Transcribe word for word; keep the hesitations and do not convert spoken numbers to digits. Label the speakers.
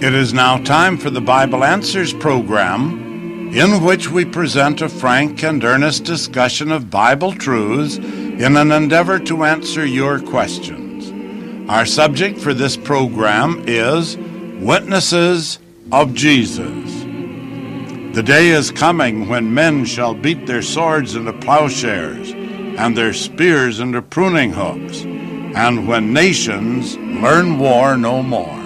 Speaker 1: It is now time for the Bible Answers program, in which we present a frank and earnest discussion of Bible truths in an endeavor to answer your questions. Our subject for this program is Witnesses of Jesus. The day is coming when men shall beat their swords into plowshares and their spears into pruning hooks, and when nations learn war no more.